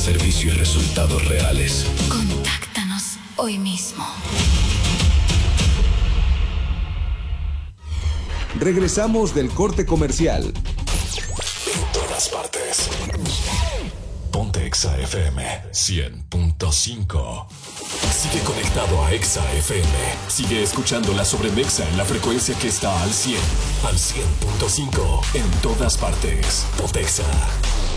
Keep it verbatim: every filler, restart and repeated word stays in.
servicio y resultados reales. Contáctanos hoy mismo. Regresamos del corte comercial. En todas partes. Ponte Exa F M cien punto cinco. Sigue conectado a Exa F M. Sigue escuchando la Sobremexa en la frecuencia que está al cien. Al cien punto cinco. En todas partes. Ponte Exa.